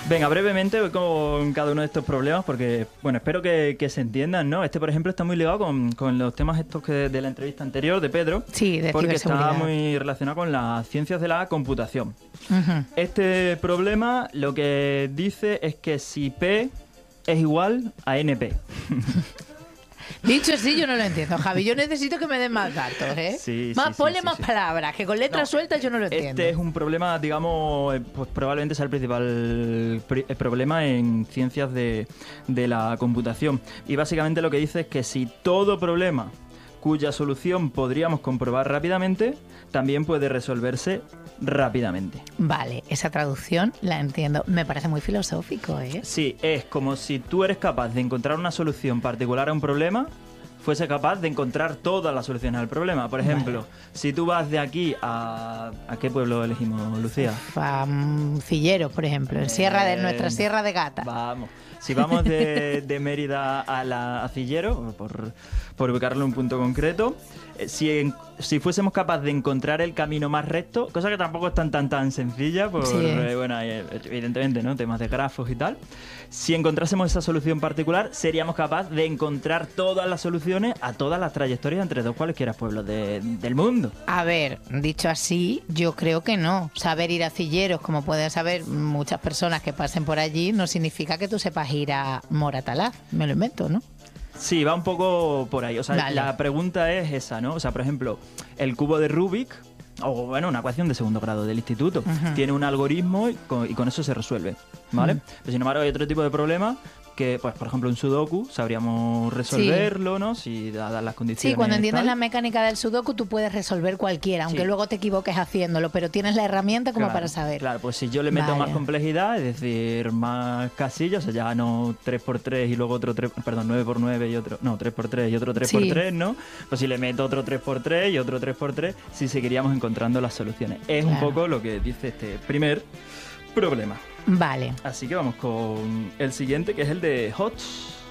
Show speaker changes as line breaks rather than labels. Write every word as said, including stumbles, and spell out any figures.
Venga, brevemente voy con cada uno de estos problemas porque, bueno, espero que, que se entiendan, ¿no? Este, por ejemplo, está muy ligado con, con los temas estos que de la entrevista anterior de Pedro.
Sí, de
porque está
ciberseguridad.
muy relacionado con las ciencias de la computación.
Ujú.
Este problema lo que dice es que si P es igual a N P.
Dicho así, yo no lo entiendo, Javi. Yo necesito que me den más datos, ¿eh?
Sí,
más,
sí, sí,
ponle
sí,
más
sí.
palabras, que con letras
No,
sueltas yo no lo entiendo.
Este es un problema, digamos, eh, pues probablemente sea el principal pri- eh, problema en ciencias de, de la computación. Y básicamente lo que dice es que si todo problema cuya solución podríamos comprobar rápidamente, también puede resolverse rápidamente.
Vale, esa traducción la entiendo. Me parece muy filosófico, ¿eh?
Sí, es como si tú eres capaz de encontrar una solución particular a un problema, fuese capaz de encontrar todas las soluciones al problema. Por ejemplo,
Vale.
si tú vas de aquí a... ¿A qué pueblo elegimos, Lucía?
A um, Cilleros, por ejemplo, en Sierra de
Eh,
nuestra Sierra de Gata.
Vamos. Si vamos de, de Mérida a, la, a Cillero, por, por ubicarlo en un punto concreto, eh, si, en- si fuésemos capaces de encontrar el camino más recto, cosa que tampoco es tan tan tan sencilla, por
Sí.
eh, bueno, eh, evidentemente, ¿no? Temas de grafos y tal. Si encontrásemos esa solución particular, seríamos capaces de encontrar todas las soluciones a todas las trayectorias entre dos cualesquiera pueblos de- del mundo.
A ver, dicho así, yo creo que no. Saber ir a Cilleros, como pueden saber muchas personas que pasen por allí, no significa que tú sepas ir a Moratalaz. Me lo invento, ¿no?
Sí, va un poco por ahí. O sea,
Vale.
la pregunta es esa, ¿no? O sea, por ejemplo, el cubo de Rubik, o bueno, una ecuación de segundo grado del instituto,
Ujú.
tiene un algoritmo y con, y con eso se resuelve, ¿vale?
Ujú.
Pero sin embargo, hay otro tipo de problemas que, pues, por ejemplo, un sudoku sabríamos resolverlo, ¿no? Si dadas las condiciones.
Sí, cuando entiendes
tal.
la mecánica del sudoku, tú puedes resolver cualquiera, aunque
Sí.
luego te equivoques haciéndolo, pero tienes la herramienta como
Claro,
para saber.
Claro, pues si yo le meto
Vale.
más complejidad, es decir, más casillas, o sea, ya no tres por tres y luego otro tres, perdón, nueve por nueve y otro, no, tres por tres y otro tres por
Sí.
tres, ¿no? Pues si le meto otro tres por tres y otro tres por tres, sí seguiríamos encontrando las soluciones. Es un
Claro.
poco lo que dice este primer problema.
Vale.
Así que vamos con el siguiente, que es el de Hodge.